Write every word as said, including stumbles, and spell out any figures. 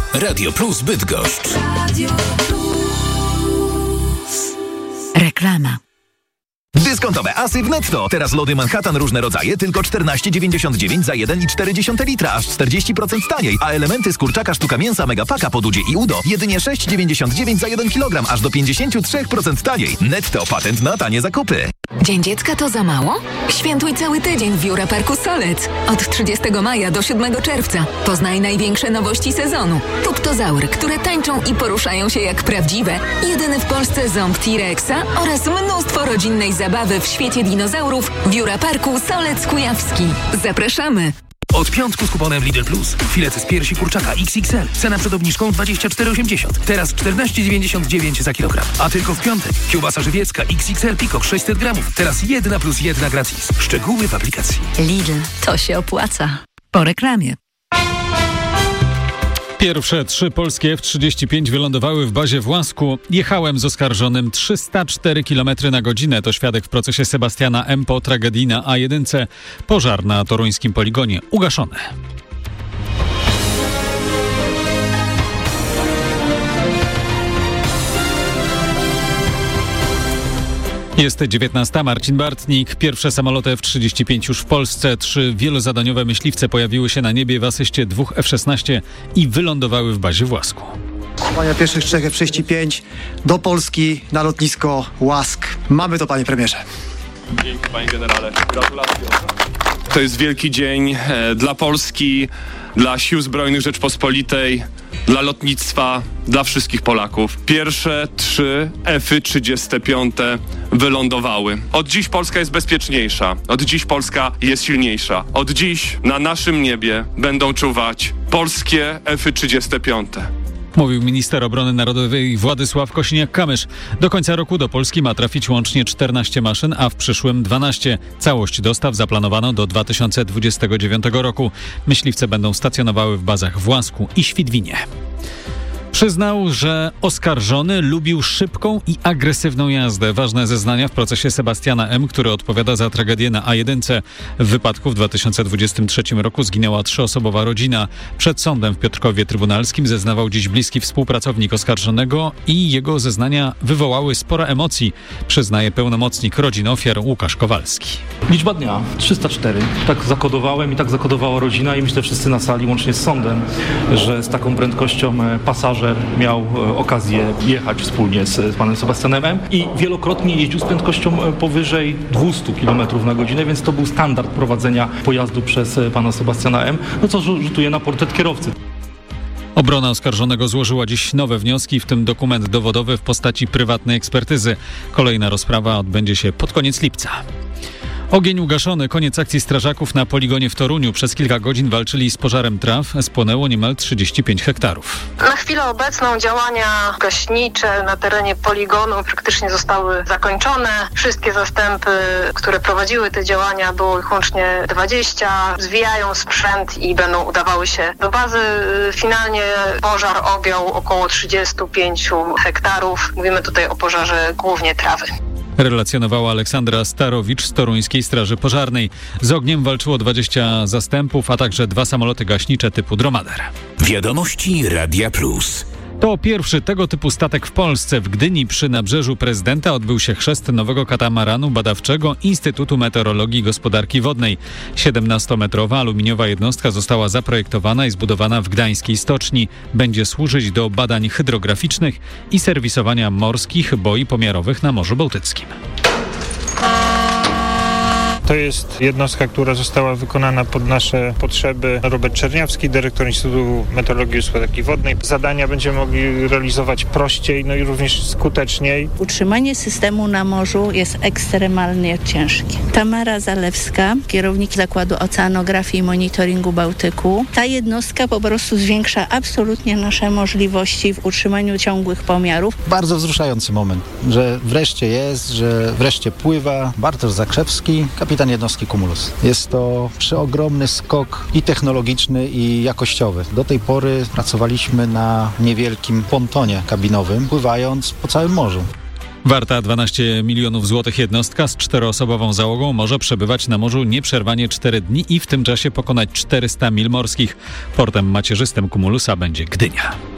Radio Plus Bydgoszcz. Radio Plus. Reklama. Dyskontowe asy w Netto. Teraz lody Manhattan różne rodzaje tylko czternaście dziewięćdziesiąt dziewięć za jeden i cztery dziesiąte litra, aż czterdzieści procent taniej. A elementy z kurczaka sztuka mięsa Megapaka po Dudzie i Udo jedynie sześć dziewięćdziesiąt dziewięć za jeden kilogram, aż do pięćdziesiąt trzy procent taniej. Netto, patent na tanie zakupy. Dzień Dziecka to za mało? Świętuj cały tydzień w Jura Parku Solec. Od trzydziestego maja do siódmego czerwca. Poznaj największe nowości sezonu. Tuptozaury, które tańczą i poruszają się jak prawdziwe. Jedyny w Polsce ząb T-Rexa oraz mnóstwo rodzinnej zabawy w świecie dinozaurów w Jura Parku Solec Kujawski. Zapraszamy! Od piątku z kuponem Lidl Plus. Filety z piersi kurczaka X X L. Cena przed obniżką dwadzieścia cztery osiemdziesiąt. Teraz czternaście dziewięćdziesiąt dziewięć za kilogram. A tylko w piątek. Kiełbasa żywiecka X X L Pikok sześćset gramów. Teraz jedna plus jedna gratis. Szczegóły w aplikacji. Lidl, to się opłaca. Po reklamie. Pierwsze trzy polskie F trzydzieści pięć wylądowały w bazie w Łasku. Jechałem z oskarżonym trzysta cztery kilometry na godzinę. To świadek w procesie Sebastiana M. po tragedii na A jeden. Pożar na toruńskim poligonie ugaszony. Jest dziewiętnasta. Marcin Bartnik. Pierwsze samoloty F trzydzieści pięć już w Polsce. Trzy wielozadaniowe myśliwce pojawiły się na niebie w asyście dwóch F szesnaście i wylądowały w bazie w Łasku. Panie pierwszych trzech F trzydzieści pięć do Polski na lotnisko Łask. Mamy to, panie premierze. Dzięki, panie generale. Gratulacje. To jest wielki dzień e, dla Polski, dla Sił Zbrojnych Rzeczpospolitej, dla lotnictwa, dla wszystkich Polaków. Pierwsze trzy F trzydzieści pięć wylądowały. Od dziś Polska jest bezpieczniejsza. Od dziś Polska jest silniejsza. Od dziś na naszym niebie będą czuwać polskie F trzydzieści pięć. Mówił minister obrony narodowej Władysław Kosiniak-Kamysz. Do końca roku do Polski ma trafić łącznie czternaście maszyn, a w przyszłym dwanaście. Całość dostaw zaplanowano do dwa tysiące dwudziestego dziewiątego roku. Myśliwce będą stacjonowały w bazach w Łasku i Świdwinie. Przyznał, że oskarżony lubił szybką i agresywną jazdę. Ważne zeznania w procesie Sebastiana M., który odpowiada za tragedię na A jeden. W wypadku w dwa tysiące dwudziestym trzecim roku zginęła trzyosobowa rodzina. Przed sądem w Piotrkowie Trybunalskim zeznawał dziś bliski współpracownik oskarżonego i jego zeznania wywołały sporo emocji, przyznaje pełnomocnik rodziny ofiar Łukasz Kowalski. Liczba dnia trzysta cztery. Tak zakodowałem i tak zakodowała rodzina i myślę wszyscy na sali, łącznie z sądem, że z taką prędkością pasażer miał okazję jechać wspólnie z panem Sebastianem M. i wielokrotnie jeździł z prędkością powyżej dwieście kilometrów na godzinę, więc to był standard prowadzenia pojazdu przez pana Sebastiana M., no co rzutuje na portret kierowcy. Obrona oskarżonego złożyła dziś nowe wnioski, w tym dokument dowodowy w postaci prywatnej ekspertyzy. Kolejna rozprawa odbędzie się pod koniec lipca. Ogień ugaszony. Koniec akcji strażaków na poligonie w Toruniu. Przez kilka godzin walczyli z pożarem traw. Spłonęło niemal trzydzieści pięć hektarów. Na chwilę obecną działania gaśnicze na terenie poligonu praktycznie zostały zakończone. Wszystkie zastępy, które prowadziły te działania, było ich łącznie dwadzieścia. Zwijają sprzęt i będą udawały się do bazy. Finalnie pożar objął około trzydzieści pięć hektarów. Mówimy tutaj o pożarze głównie trawy. Relacjonowała Aleksandra Starowicz z Toruńskiej Straży Pożarnej. Z ogniem walczyło dwadzieścia zastępów, a także dwa samoloty gaśnicze typu Dromader. Wiadomości Radia Plus. To pierwszy tego typu statek w Polsce. W Gdyni przy Nabrzeżu Prezydenta odbył się chrzest nowego katamaranu badawczego Instytutu Meteorologii i Gospodarki Wodnej. siedemnastometrowa aluminiowa jednostka została zaprojektowana i zbudowana w gdańskiej stoczni. Będzie służyć do badań hydrograficznych i serwisowania morskich boi pomiarowych na Morzu Bałtyckim. To jest jednostka, która została wykonana pod nasze potrzeby. Robert Czerniawski, dyrektor Instytutu Meteorologii i Gospodarki Wodnej. Zadania będziemy mogli realizować prościej, no i również skuteczniej. Utrzymanie systemu na morzu jest ekstremalnie ciężkie. Tamara Zalewska, kierownik Zakładu Oceanografii i Monitoringu Bałtyku. Ta jednostka po prostu zwiększa absolutnie nasze możliwości w utrzymaniu ciągłych pomiarów. Bardzo wzruszający moment, że wreszcie jest, że wreszcie pływa. Bartosz Zakrzewski, kapitan jednostki Cumulus. Jest to przeogromny skok i technologiczny, i jakościowy. Do tej pory pracowaliśmy na niewielkim pontonie kabinowym, pływając po całym morzu. Warta dwanaście milionów złotych jednostka z czteroosobową załogą może przebywać na morzu nieprzerwanie cztery dni i w tym czasie pokonać czterysta mil morskich. Portem macierzystym Cumulusa będzie Gdynia.